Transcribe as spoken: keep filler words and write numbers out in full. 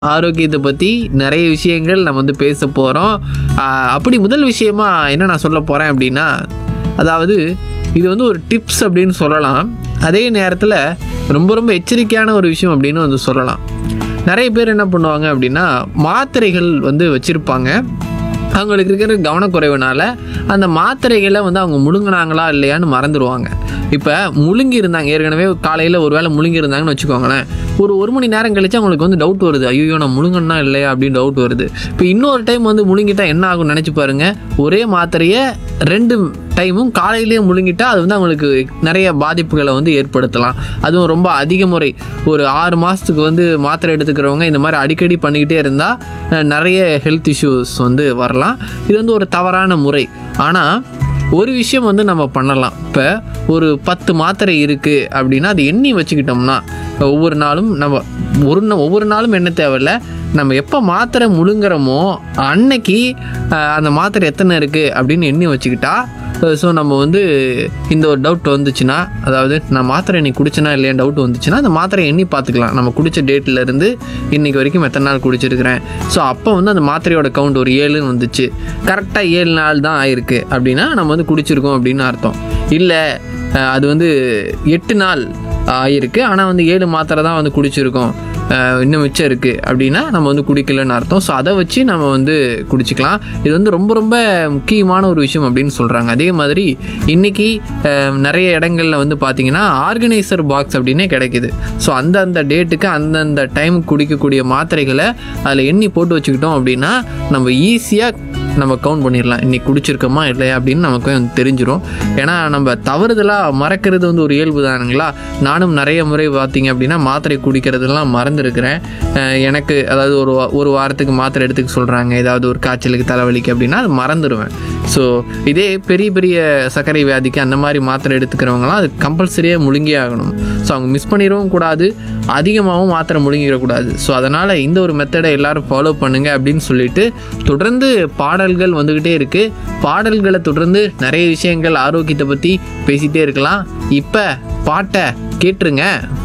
ஆரோக்கியத்தை பற்றி நிறைய விஷயங்கள் நம்ம வந்து பேச போகிறோம். அப்படி முதல் விஷயமா என்ன நான் சொல்ல போகிறேன் அப்படின்னா, அதாவது இது வந்து ஒரு டிப்ஸ் அப்படின்னு சொல்லலாம். அதே நேரத்தில் ரொம்ப ரொம்ப எச்சரிக்கையான ஒரு விஷயம் அப்படின்னு வந்து சொல்லலாம். நிறைய பேர் என்ன பண்ணுவாங்க அப்படின்னா, மாத்திரைகள் வந்து வச்சுருப்பாங்க. அவங்களுக்கு இருக்கிற கவனக்குறைவுனால அந்த மாத்திரைகளை வந்து அவங்க முழுங்கினாங்களா இல்லையான்னு மறந்துடுவாங்க. இப்போ முழுங்கி இருந்தாங்க, ஏற்கனவே காலையில் ஒரு வேளை முழுங்கி இருந்தாங்கன்னு வச்சுக்கோங்களேன், ஒரு ஒரு மணி நேரம் கழிச்சு அவங்களுக்கு வந்து டவுட் வருது, ஐயோ நான் முழுங்கனா இல்லையா அப்படின்னு டவுட் வருது. இப்போ இன்னொரு டைம் வந்து முழுங்கிட்டா என்ன ஆகும்னு நினச்சி பாருங்க. ஒரே மாத்திரையை ரெண்டு டைமும் காலையிலேயே முழுங்கிட்டா அது வந்து அவங்களுக்கு நிறைய பாதிப்புகளை வந்து ஏற்படுத்தலாம். அதுவும் ரொம்ப அதிக முறை ஒரு ஆறு மாதத்துக்கு வந்து மாத்திரை எடுத்துக்கிறவங்க இந்த மாதிரி அடிக்கடி பண்ணிக்கிட்டே இருந்தால் நிறைய ஹெல்த் இஷ்யூஸ் வந்து வரலாம். இது வந்து ஒரு தவறான முறை. ஆனால் ஒரு விஷயம் வந்து நம்ம பண்ணலாம். இப்போ ஒரு பத்து மாத்திரை இருக்குது அப்படின்னா அது எண்ணி வச்சுக்கிட்டோம்னா ஒவ்வொரு நாளும் நம்ம ஒரு ஒவ்வொரு நாளும் என்ன தேவையில்லை, நம்ம எப்போ மாத்திரை முழுங்குறோமோ அன்னைக்கு அந்த மாத்திரை எத்தனை இருக்குது அப்படின்னு எண்ணி வச்சுக்கிட்டா, ஸோ நம்ம வந்து இந்த ஒரு டவுட் வந்துச்சுன்னா, அதாவது நான் மாத்திரை இன்னைக்கு குடிச்சேனா இல்லையா டவுட் வந்துச்சுன்னா அந்த மாத்திரை எண்ணி பார்த்துக்கலாம். நம்ம குடித்த டேட்லேருந்து இன்றைக்கி வரைக்கும் எத்தனை நாள் குடிச்சிருக்கிறேன். ஸோ அப்போ வந்து அந்த மாத்திரையோட கவுண்ட் ஒரு ஏழுன்னு வந்துச்சு, கரெக்டாக ஏழு நாள் தான் ஆயிருக்கு அப்படின்னா நம்ம வந்து குடிச்சிருக்கோம் அப்படின்னு அர்த்தம். இல்லை அது வந்து எட்டு நாள் ஆகிருக்கு ஆனால் வந்து ஏழு மாத்திரை தான் வந்து குடிச்சிருக்கோம், இன்னும் மிச்சம் இருக்குது அப்படின்னா நம்ம வந்து குடிக்கலன்னு அர்த்தம். ஸோ அதை வச்சு நம்ம வந்து குடிச்சிக்கலாம். இது வந்து ரொம்ப ரொம்ப முக்கியமான ஒரு விஷயம் அப்படின்னு சொல்கிறாங்க. அதே மாதிரி இன்றைக்கி நிறைய இடங்களில் வந்து பார்த்திங்கன்னா ஆர்கனைசர் பாக்ஸ் அப்படின்னே கிடைக்கிது. ஸோ அந்தந்த டேட்டுக்கு அந்தந்த டைமுக்கு குடிக்கக்கூடிய மாத்திரைகளை அதில் எண்ணி போட்டு வச்சுக்கிட்டோம் அப்படின்னா நம்ம ஈஸியாக நம்ம கவுண்ட் பண்ணிடலாம், இன்றைக்கி குடிச்சிருக்கோமா இல்லையா அப்படின்னு நமக்கு வந்து தெரிஞ்சிடும். ஏன்னா நம்ம தவறுதலாக மறக்கிறது வந்து ஒரு இயல்பு தானுங்களா. நானும் நிறைய முறை பார்த்திங்க அப்படின்னா மாத்திரை குடிக்கிறதுலாம் மறந்துருக்கிறேன். எனக்கு அதாவது ஒரு ஒரு வாரத்துக்கு மாத்திரை எடுத்துக்க சொல்கிறாங்க, ஏதாவது ஒரு காய்ச்சலுக்கு தலைவலிக்கு அப்படின்னா அது மறந்துடுவேன். ஸோ இதே பெரிய பெரிய சர்க்கரை வியாதிக்கு அந்த மாதிரி மாத்திரை எடுத்துக்கிறவங்களாம் அது கம்பல்சரியாக முழுங்கி ஆகணும். ஸோ அவங்க மிஸ் பண்ணிடவும் கூடாது, அதிகமாகவும் மாத்திரை முழுங்கிடக்கூடாது. ஸோ அதனால் இந்த ஒரு மெத்தடை எல்லோரும் ஃபாலோ பண்ணுங்கள் அப்படின்னு சொல்லிட்டு தொடர்ந்து பாடல்கள் வந்துக்கிட்டே இருக்குது. பாடல்களை தொடர்ந்து நிறைய விஷயங்கள் ஆரோக்கியத்தை பற்றி பேசிகிட்டே இருக்கலாம். இப்போ பாட்டை கேட்டுருங்க.